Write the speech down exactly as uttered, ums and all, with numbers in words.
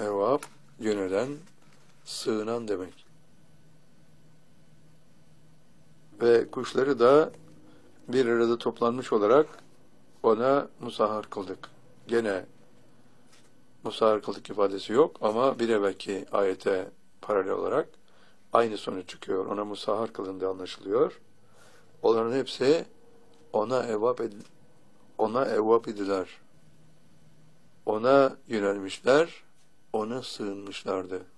evvab, yönelen, sığınan demek. Ve kuşları da bir arada toplanmış olarak ona musahhar kıldık. Gene musahhar kıldık ifadesi yok ama bir evvelki ayete paralel olarak aynı sonuç çıkıyor. Ona musahhar kılındığı anlaşılıyor. Onların hepsi ona evvab ed ona evvab idiler. Ona yönelmişler, ona sığınmışlardı.